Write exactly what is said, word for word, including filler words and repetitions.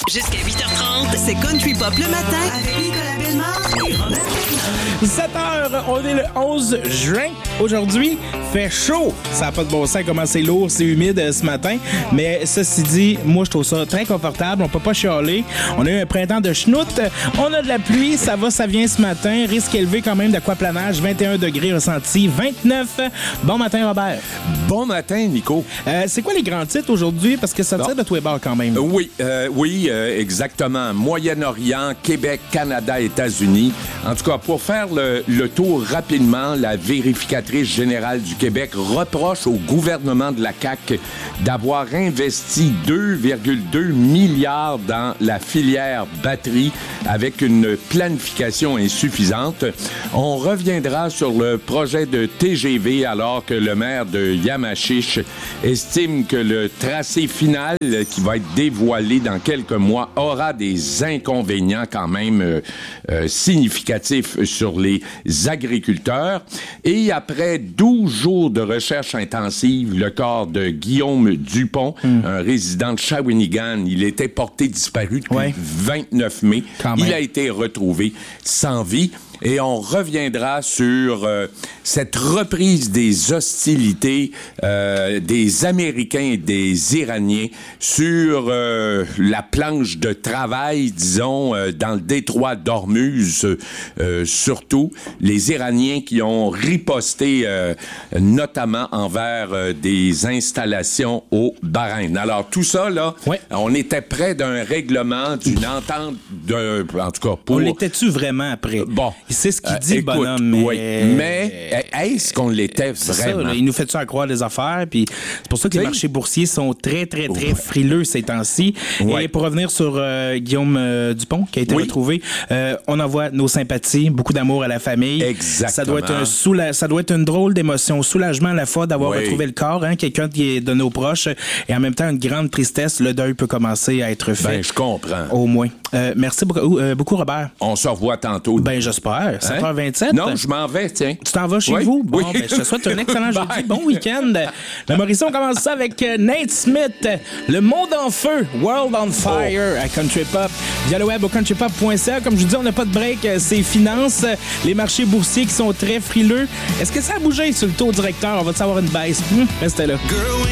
Jusqu'à huit heures trente, c'est Country Pop le matin avec Nicolas Bellemare et Robert Perron. sept heures, on est le onze juin. Aujourd'hui, fait chaud. Ça n'a pas de bon sens comment c'est lourd, c'est humide euh, ce matin. Mais ceci dit, moi, je trouve ça très confortable. On peut pas chialer. On a eu un printemps de schnout. On a de la pluie. Ça va, ça vient ce matin. Risque élevé quand même d'aquaplanage. vingt et un degrés ressenti. vingt-neuf. Bon matin, Robert. Bon matin, Nico. Euh, c'est quoi les grands titres aujourd'hui? Parce que ça tire de tous les bords quand même. Euh, oui, euh, oui, euh, exactement. Moyen-Orient, Québec, Canada, États-Unis. En tout cas, pour faire le, le tour rapidement, la vérificatrice générale du Québec reproche au gouvernement de la C A Q d'avoir investi deux virgule deux milliards dans la filière batterie avec une planification insuffisante. On reviendra sur le projet de T G V alors que le maire de Yamachiche estime que le tracé final qui va être dévoilé dans quelques mois aura des inconvénients quand même euh, euh, significatifs sur les agriculteurs. Et après douze jours de recherche intensive, le corps de Guillaume Dupont, mmh. un résident de Shawinigan, il était porté disparu depuis ouais. vingt-neuf mai. Il a été retrouvé sans vie. Et on reviendra sur euh, cette reprise des hostilités euh, des Américains et des Iraniens sur euh, la planche de travail, disons, euh, dans le détroit d'Ormuz, euh, surtout. Les Iraniens qui ont riposté euh, notamment envers euh, des installations au Bahreïn. Alors, tout ça, là, ouais. on était près d'un règlement, d'une entente, d'un, en tout cas, pour... On l'était-tu vraiment après? Bon. C'est ce qu'il dit, euh, écoute, le bonhomme. Mais, oui, mais est-ce qu'on l'était c'est vraiment? Ça, là, il nous fait ça à croire des affaires, puis c'est pour ça que les marchés boursiers sont très, très, très ouais. frileux ces temps-ci. Ouais. Et pour revenir sur euh, Guillaume euh, Dupont, qui a été oui. retrouvé, euh, on envoie nos sympathies, beaucoup d'amour à la famille. Exactement. Ça doit être, un soula- ça doit être une drôle d'émotion, soulagement à la fois d'avoir oui. retrouvé le corps, hein, quelqu'un qui est de nos proches, et en même temps une grande tristesse. Le deuil peut commencer à être fait. Ben, je comprends. Au moins. Euh, merci beaucoup, euh, beaucoup, Robert. On se revoit tantôt. Ben, j'espère. sept heures vingt-sept. Non, je m'en vais, tiens. Tu t'en vas chez oui. vous? Bon, oui. ben, je te souhaite un excellent jeudi. Bon week-end. La Mauricie, on commence ça avec Nate Smith. Le monde en feu. World on Fire oh. à Country Pop. Via le web au country pop point c a. Comme je vous dis, on n'a pas de break. C'est finances. Les marchés boursiers qui sont très frileux. Est-ce que ça a bougé sur le taux directeur? On va te savoir une baisse. Hum, restez là. Girl.